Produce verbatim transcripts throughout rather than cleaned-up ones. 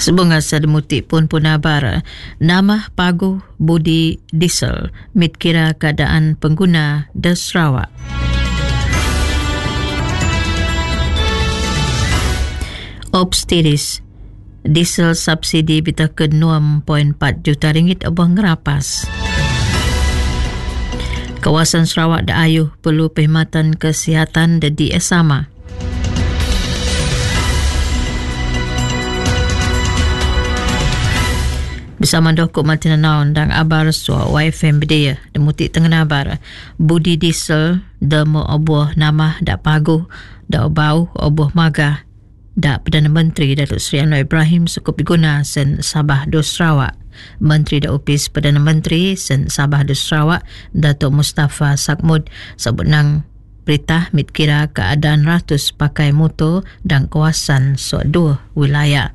Sebunga sedemuti pun punabar nama pagu budi diesel mit kira keadaan pengguna di Sarawak. Obstiris diesel subsidi bitakan enam perpuluhan empat juta ringgit abang ngerapas. Kawasan Sarawak da ayuh perlu perkhidmatan kesihatan da di sama. Bersama Dokuk Martina Naun dan Abar Suwa Y F M Bidaya demuti tengah abar budi diesel da mo obuh nama da pagu da bau obuh maga da Perdana Menteri Datuk Seri Anwar Ibrahim sukup diguna sen Sabah do Sarawak. Menteri da Opis Perdana Menteri sen Sabah do Sarawak Datuk Mustafa Sakmud sebut nang perintah mit kira keadaan ratus pakai motor dan kawasan so dua wilayah.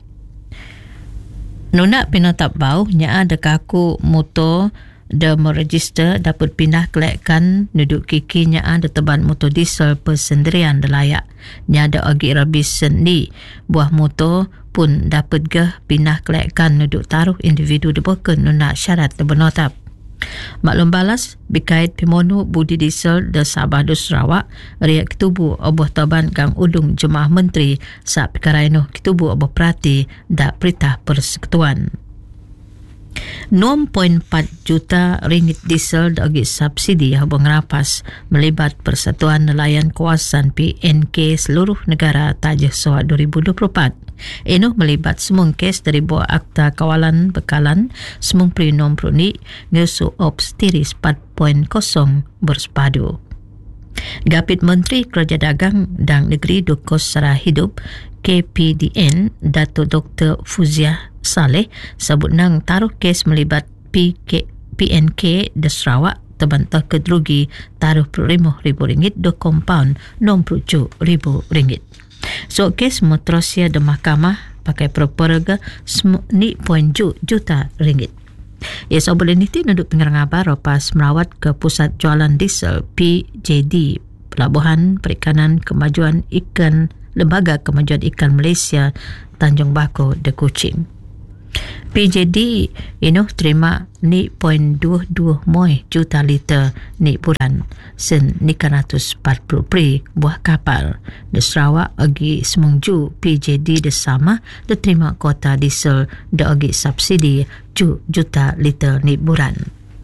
Nuna pinatap bau nya ada kaku motor da meregister dapat pindah kelekkan duduk kiki nya ada teban motor diesel persendirian da layak. Nya ada agi rabis sendi buah motor pun dapat gah pindah kelekkan duduk taruh individu dibeken nuna syarat da benotap. Maklum balas berkait pimono budi diesel da Sabah do Sarawak riak kitubu oboh taban kang udung jemaah menteri sa perkara ino kitubu oboh perhati da perintah persekutuan. enam perpuluhan empat juta ringgit diesel bagi subsidi habang rapas melibat Persatuan Nelayan Kawasan P N K seluruh negara Tajah Sarawak dua ribu dua puluh empat. Ino melibat semung kes dari buah Akta Kawalan Bekalan semung peri enam puluh ni ngesu Obstiris empat titik kosong bersepadu. Gapit Menteri Kerja Dagang dan Negeri Dokos Sara Hidup K P D N Datuk Doktor Fuzia Saleh sebut nang taruh kes melibat P K, P N K di Sarawak terbantah kedrugi taruh dua puluh lima ribu ringgit do kompaun enam puluh tujuh ribu ringgit. So kes mutrosia di mahkamah pakai properga ni poin juta ringgit. Ya so boleh niti nuduk pengarang abar lepas merawat ke pusat jualan diesel P J D Pelabuhan Perikanan Kemajuan Ikan Lembaga Kemajuan Ikan Malaysia Tanjung Bako de Kuching. P J D ino terima ni poin dua puluh dua juta liter ni bulan sen ni kan ratus empat puluh pri buah kapal di Sarawak agi semungju P J D de sama de terima kota diesel de agi subsidi ju juta liter ni bulan.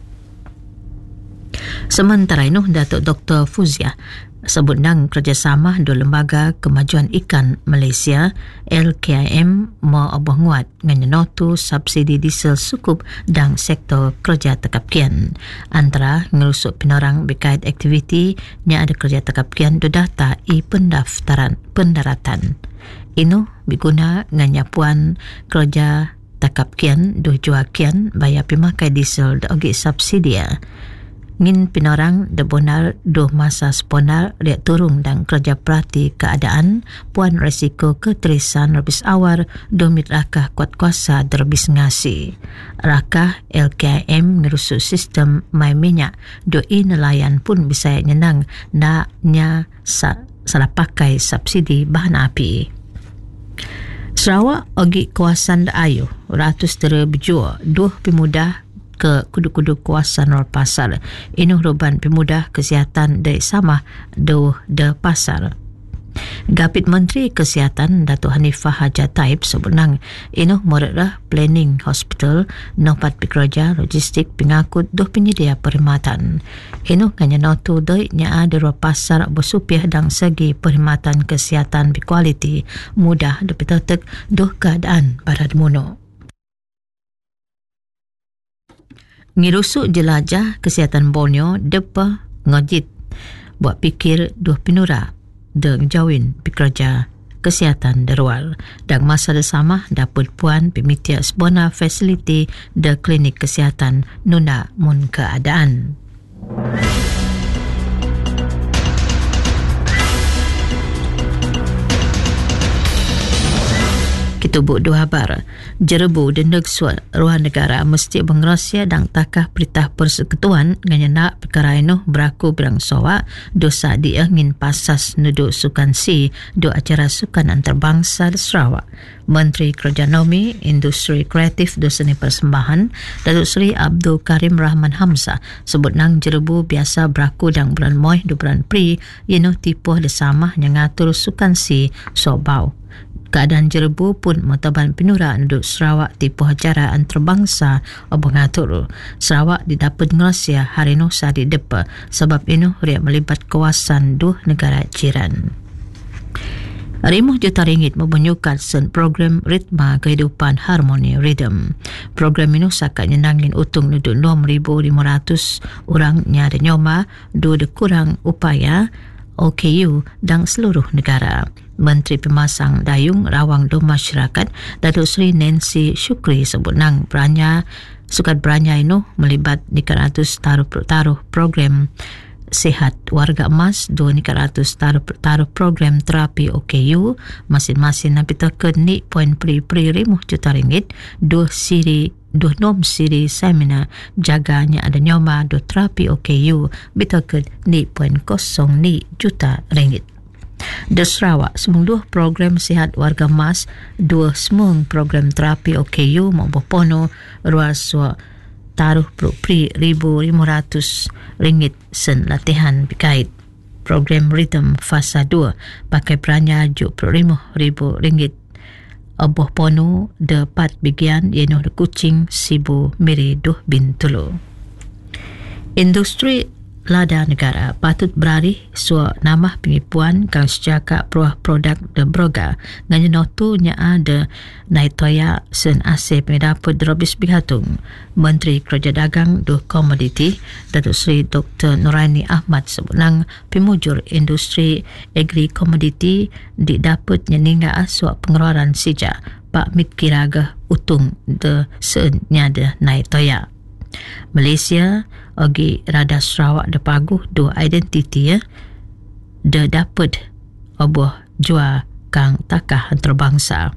Sementara itu Datuk Doktor Fuzia sebut nang kerjasama do Lembaga Kemajuan Ikan Malaysia L K I M mau abah nguat dengan notu subsidi diesel sukup dan sektor kerja tekapkian. Antara ngerusuk pinorang berkait aktiviti nya ada kerja tekapkian do data i pendaftaran pendaratan. Ino diguna dengan nyapuan kerja tekapkian do juakian bayar pimakai diesel do agi subsidia. Ngin pinorang de bonal do masa sponal liat turung dan kerja perhati keadaan puan resiko keterisan rebis awar domit rakah kuat kuasa derbis ngasi. Rakah L K I M ngerusuk sistem mai minyak do i nelayan pun bisa nyenang na nya sa, salah pakai subsidi bahan api. Sarawak agi kawasan da ayu ratus tera berjua duh pemudah ke kudu-kudu kawasan Nor Pasar. Inu ruban pemudah kesihatan dari sama do de pasar. Gapit Menteri Kesihatan Datuk Hanifah Hajat Taib sebut nang inu moredah planning hospital nopat pekerja logistik pengakut do penyedia perkhidmatan. Inu kanya notu doi nya ada ruang pasar bersupiah dan segi perkhidmatan kesihatan berkualiti mudah do petotek do keadaan barat muno. Ngirusuk jelajah kesihatan Borneo depa ngojit buat pikir dua pinura deng jawin pekerja kesihatan derual dan masa bersama dapat puan pemitia sebona fasiliti de klinik kesihatan nuna mun keadaan. Pitubuk dua habar. Jerebu dan negsuat ruang negara mesti mengerahsia dan takah perintah persekutuan nganyenak perkara ino berlaku berang sowa dosa diangin pasas nuduk sukan si do acara sukan antarabangsa di Sarawak. Menteri Kerajaan Industri Kreatif dan Seni Persembahan Datuk Seri Abdul Karim Rahman Hamzah sebut nang jerebu biasa berlaku dan bulan Moi do bulan Pri ino tipuh desamah yang ngatur sukan si sobau. Keadaan jerebu pun mentaban pinura nuduk Sarawak tipuh acara antarabangsa obong ngatur. Sarawak didapat ngerasia hari no sadi depa sebab ino riak melibat kawasan dua negara jiran. Rimuh juta ringgit membunyukan sen program Ritma Kehidupan Harmoni Rhythm. Program ini sakat nyenangin utung nuduk enam ribu lima ratus orang nyada nyoma dua dekurang upaya O K U dan seluruh negara. Menteri Pemasang Dayung Rawang do Masyarakat Datuk Seri Nancy Shukri sebut nang beranya sukat beranya ini melibat tiga ratus taruh-taruh program Sihat Warga Emas, dua ratus taruh-taruh program terapi O K U, masing-masing napita ke ni poin pri-pri rimuh juta ringgit, dua siri dua nom siri seminar jaganya ada nyoma do terapi O K U, bita ke ni poin kosong ni juta ringgit. Di Sarawak, semung dua program sihat warga emas, dua semung program terapi O K U mampu pono ruas taruh pri ribu lima ratus ringgit sen latihan berkait. Program Rhythm Fasa dua pakai peranya juk lima ribu ringgit. Oboh pono dapat bagian yenuh de Kuching, Sibu, Miri, Duh bin Tulu. Industri lada negara patut berari sua namah penipuan kang sejaka peruah produk de broga nganya notu nya ada naik toya sen ase pendapat drobis bihatung. Menteri Kerja Dagang do Komoditi Datuk Seri Doktor Nuraini Ahmad sebutang pemujur industri agri komoditi didapat nyeningga asua pengeluaran sejak Pak Mit Kiraga utung de sen nyada naik toya. Malaysia ogi rada Sarawak de paguh do identiti ya de dapat oboh jua kang takah antarabangsa.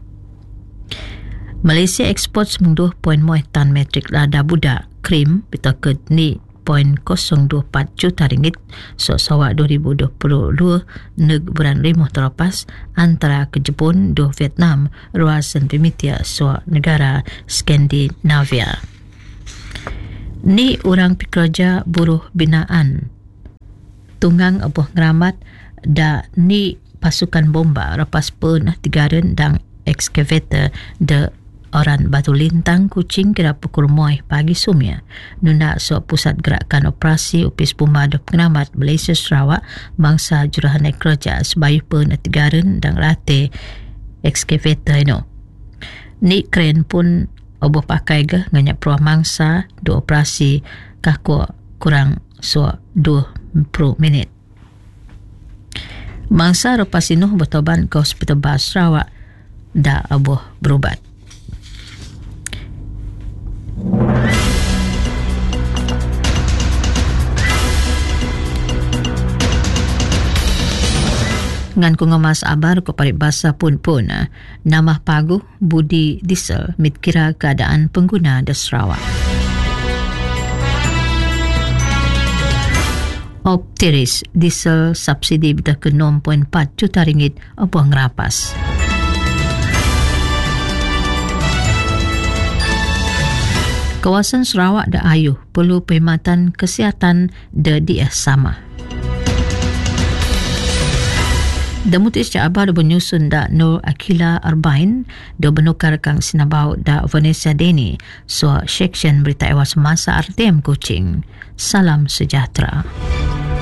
Malaysia ekspor semung dua perpuluhan muih tan metrik lada budak krim pita ke ni poin kosong dua empat juta ringgit so sawak dua ribu dua puluh dua neg bulan rimuh terlepas antara ke Jepun do Vietnam ruasan pemitia so negara Skandinavia. Ni orang pekerja buruh binaan tunggang oboh ngeramat da ni pasukan bomba lepas pun tigaran dan excavator de orang Batu Lintang Kuching kira pukul muai pagi sumia nuna so pusat gerakan operasi upis bomba de pengeramat Malaysia Sarawak mangsa jurahan kerja sebayu pun tigaran dan rate excavator ino. Ni kren pun oboh pakai ke nganyak peruah mangsa do operasi kaku kurang so dua puluh minit. Mangsa lepas inuh bertoban ke Hospital Bas Sarawak dah oboh berubat. Ngan ku ngemas abar ku parik basa pun pun nama paguh Budi Diesel mit kira keadaan pengguna di Sarawak. Optiris diesel subsidi bita ke enam perpuluhan empat juta ringgit oboh ngerapas. Kawasan Sarawak da ayuh perlu perkhidmatan kesihatan da dia sama. Damutis ca abar benyusun da Nur Akila Arbain do benukar kang sinabau da Vanessa Deni so section berita ewas masa R T M Kuching. Salam sejahtera.